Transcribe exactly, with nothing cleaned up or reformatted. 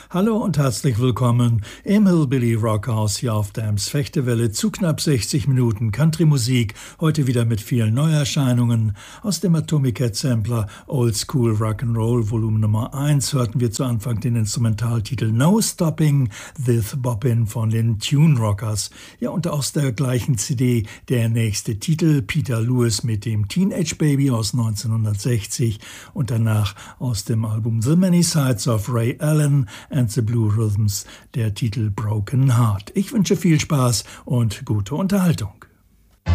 Hallo und herzlich willkommen im Hillbilly Rockhouse hier auf der Ems-Fechtewelle zu knapp sechzig Minuten Country-Musik. Heute wieder mit vielen Neuerscheinungen. Aus dem Atomic Cat Sampler Old School Rock'n'Roll Volume Nummer eins hörten wir zu Anfang den Instrumentaltitel No Stopping This Boppin' von den Tune Rockers. Ja, und aus der gleichen C D der nächste Titel, Peter Lewis mit dem Teenage Baby aus neunzehnhundertsechzig und danach aus dem Album The Many Sides of Ray Allen and the Blue Rhythms der Titel Broken Heart. Ich wünsche viel Spaß und gute Unterhaltung.